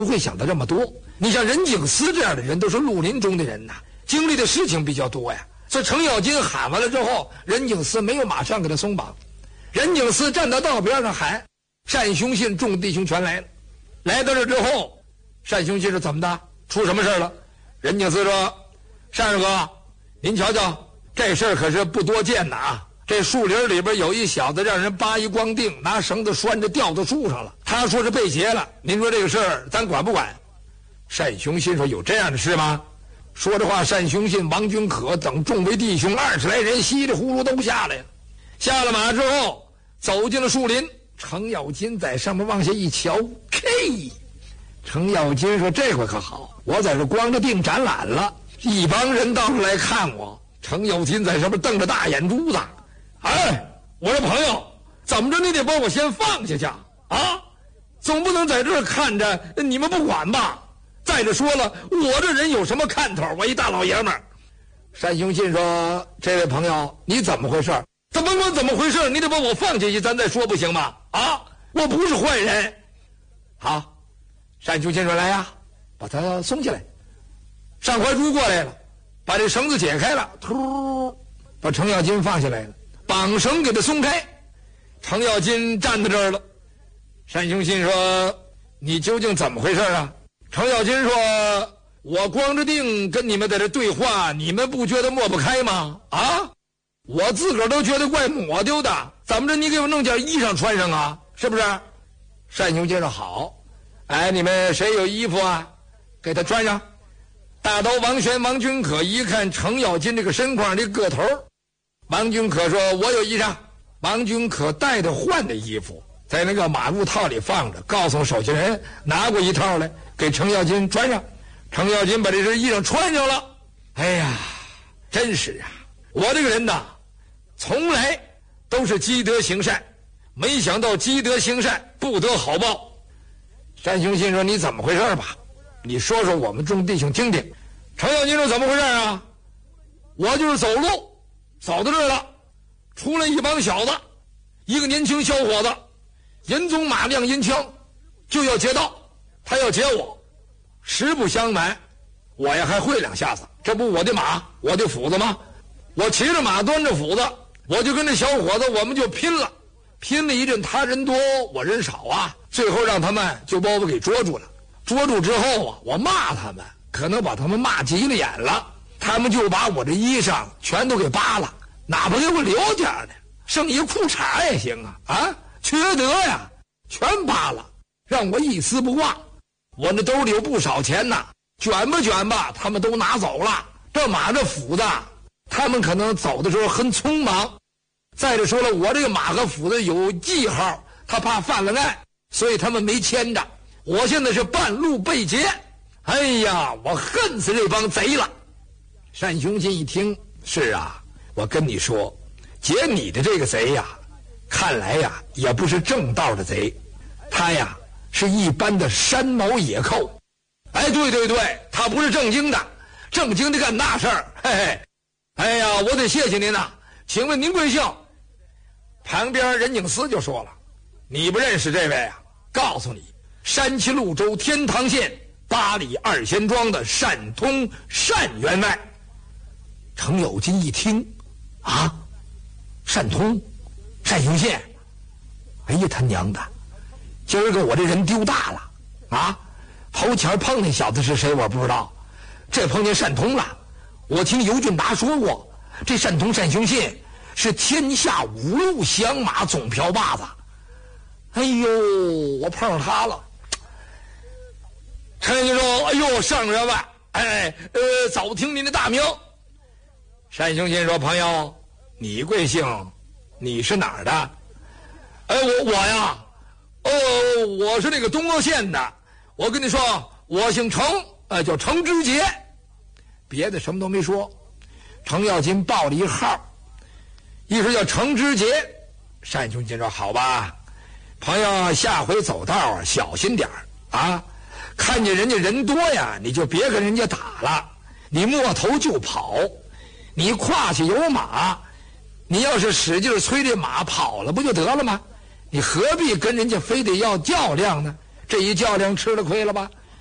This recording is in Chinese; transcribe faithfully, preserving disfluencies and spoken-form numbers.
不会想到这么多。你像任景思这样的人，都是绿林中的人呐，经历的事情比较多呀。所以程咬金喊完了之后，任景思没有马上给他松绑，任景思站到道边上喊：“单雄信众弟兄全来了。”来到这之后，单雄信说：“怎么的？出什么事了？”任景思说：“单二哥，您瞧瞧，这事儿可是不多见呐。这树林里边有一小子让人扒一光腚，拿绳子拴着吊到树上了。他说是被劫了，您说这个事儿咱管不管？”单雄信说：“有这样的事吗？”说着话，单雄信、王君可等众位弟兄二十来人稀里糊涂都下来了。下了马之后，走进了树林。程咬金在上面往下一瞧，嘿，程咬金说：“这回可好，我在这光着腚展览了，一帮人到这来看我。”程咬金在上面瞪着大眼珠子：“哎，我这朋友，怎么着你得把我先放下去啊？总不能在这儿看着你们不管吧？再者说了，我这人有什么看头？我一大老爷们儿。”单雄信说：“这位朋友，你怎么回事？怎么我怎么回事？你得把我放下去，咱再说不行吗？啊，我不是坏人。”好，单雄信说：“来呀，把他松起来。”单怀珠过来了，把这绳子解开了，突，把程咬金放下来了，绑绳给他松开。程咬金站在这儿了。单雄信说：“你究竟怎么回事啊？”程咬金说：“我光着腚跟你们在这对话，你们不觉得抹不开吗？啊，我自个儿都觉得怪抹丢的，怎么着你给我弄件衣裳穿上啊？是不是？”单雄信说：“好，哎，你们谁有衣服啊？给他穿上。”大刀王玄、王君可一看程咬金这个身况、这个头，王君可说：“我有衣裳。”王君可带着换的衣服，在那个马路套里放着，告诉手下人拿过一套来给程咬金穿上。程咬金把这身衣裳穿上了。哎呀，真是啊，我这个人呐，从来都是积德行善，没想到积德行善不得好报。单雄信说：“你怎么回事吧？你说说我们众弟兄听听。”程咬金说：“怎么回事啊？我就是走路走到这儿了，出来一帮小子，一个年轻小伙子，银鬃马亮银枪，就要劫道，他要劫我。实不相瞒，我呀还会两下子，这不我的马，我的斧子吗？我骑着马，端着斧子，我就跟这小伙子，我们就拼了，拼了一阵，他人多我人少啊，最后让他们就把我给捉住了。捉住之后啊，我骂他们，可能把他们骂急了眼了，他们就把我这衣裳全都给扒了，哪怕给我留点呢，剩一裤衩也行啊！啊，缺德呀，全扒了，让我一丝不挂。我那兜里有不少钱呐，卷吧卷吧，他们都拿走了。这马这斧子，他们可能走的时候很匆忙。再者说了，我这个马和斧子有记号，他怕犯了案，所以他们没牵着。我现在是半路被劫，哎呀，我恨死这帮贼了。单雄信一听，是啊，我跟你说，劫你的这个贼呀，看来呀也不是正道的贼，他呀是一般的山毛野寇。哎，对对对，他不是正经的，正经的干那事儿。嘿嘿，哎呀，我得谢谢您呐，请问您贵姓？旁边任景思就说了：“你不认识这位啊？告诉你，山西潞州天堂县八里二仙庄的单通单员外。”程咬金一听，啊，单通，单雄信，哎呀，他娘的，今儿个我这人丢大了啊！头前碰那小子是谁我不知道，这碰见单通了。我听尤俊达说过，这单通单雄信是天下五路响马总瓢把子。哎呦，我碰上他了。陈先生说：“哎呦，单员外，哎，呃，早听您的大名。”单雄信说：“朋友，你贵姓？你是哪儿的？”哎，我我呀，哦，我是那个东阿县的。我跟你说，我姓程，呃，叫程之杰，别的什么都没说。程咬金报了一号，一说叫程之杰。单雄信说：“好吧，朋友，下回走道啊小心点儿啊！看见人家人多呀，你就别跟人家打了，你摸头就跑。你胯下有马，你要是使劲催这马跑了，不就得了吗？你何必跟人家非得要较量呢？这一较量吃了亏了吧？